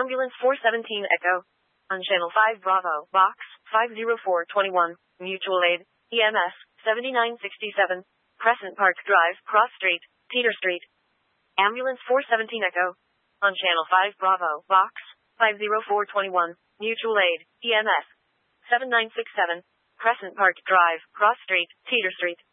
Ambulance 417 Echo. On Channel 5 Bravo, Box 50421, Mutual Aid, EMS 7967, Crescent Park Drive, Cross Street, Peter Street. Ambulance 417 Echo. On Channel 5 Bravo, Box 50421, Mutual Aid, EMS 7967, Crescent Park Drive, Cross Street, Peter Street.